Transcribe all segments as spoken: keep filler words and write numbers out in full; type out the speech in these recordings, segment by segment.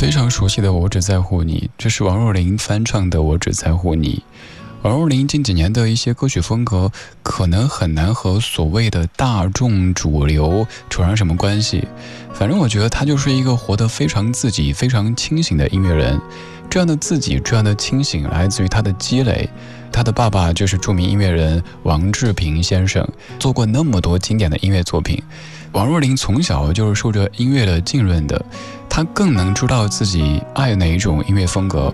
非常熟悉的《我只在乎你》，这是王若琳翻唱的《我只在乎你》。王若琳近几年的一些歌曲风格可能很难和所谓的大众主流扯上什么关系，反正我觉得她就是一个活得非常自己非常清醒的音乐人。这样的自己，这样的清醒来自于她的积累。她的爸爸就是著名音乐人王志平先生，做过那么多经典的音乐作品。王若琳从小就是受着音乐的浸润的，她更能知道自己爱哪一种音乐风格。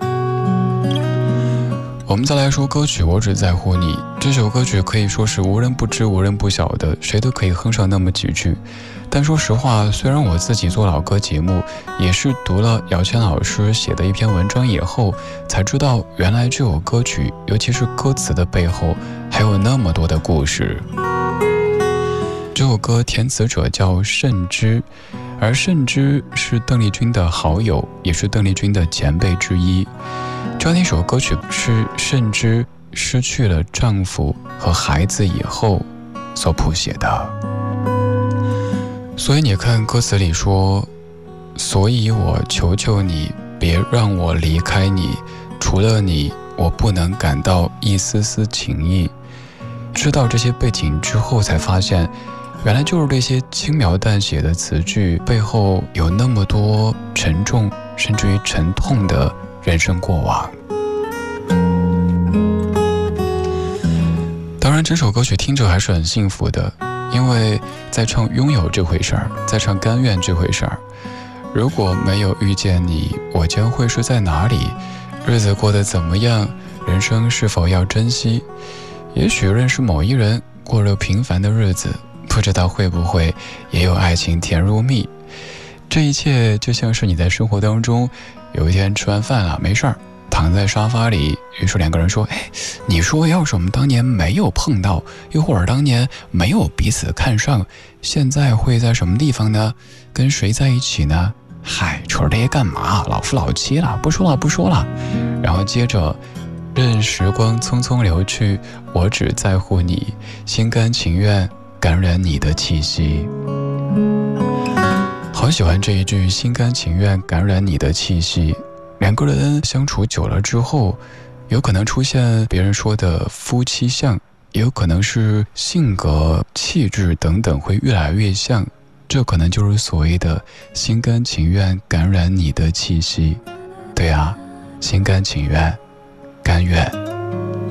我们再来说歌曲《我只在乎你》，这首歌曲可以说是无人不知无人不晓的，谁都可以哼上那么几句。但说实话，虽然我自己做老歌节目，也是读了姚谦老师写的一篇文章以后才知道，原来这首歌曲尤其是歌词的背后还有那么多的故事。这首歌填词者叫慎之，而慎之是邓丽君的好友，也是邓丽君的前辈之一。这样一首歌曲是慎之失去了丈夫和孩子以后所谱写的。所以你看歌词里说，所以我求求你别让我离开你，除了你我不能感到一丝丝情意。知道这些背景之后才发现，原来就是这些轻描淡写的词句背后有那么多沉重甚至于沉痛的人生过往。当然整首歌曲听着还是很幸福的，因为在唱拥有这回事儿，在唱甘愿这回事儿。如果没有遇见你，我将会是在哪里？日子过得怎么样？人生是否要珍惜？也许认识某一人，过了平凡的日子，不知道会不会也有爱情甜如蜜。这一切就像是你在生活当中，有一天吃完饭了，没事儿，躺在沙发里，于是两个人说，哎，你说要是我们当年没有碰到，又或者当年没有彼此看上，现在会在什么地方呢？跟谁在一起呢？嗨，扯这些干嘛？老夫老妻了，不说了不说了。然后接着，任时光匆匆流去，我只在乎你，心甘情愿感染你的气息。好喜欢这一句，心甘情愿感染你的气息。两个人相处久了之后，有可能出现别人说的夫妻相，也有可能是性格气质等等会越来越像，这可能就是所谓的心甘情愿感染你的气息。对啊，心甘情愿，甘愿。